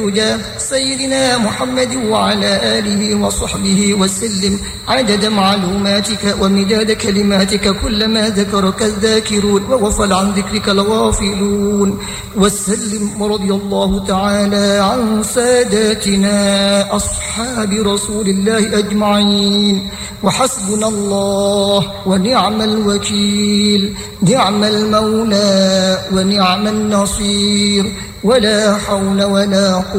سيدنا محمد وعلى آله وصحبه وسلم عدد معلوماتك ومداد كلماتك كلما ذكرك الذاكرون وغفل عن ذكرك الغافلون. وسلم ورضي الله تعالى عن ساداتنا أصحاب رسول الله أجمعين. وحسبنا الله ونعم الوكيل، نعم المولى ونعم النصير، ولا حول ولا قوة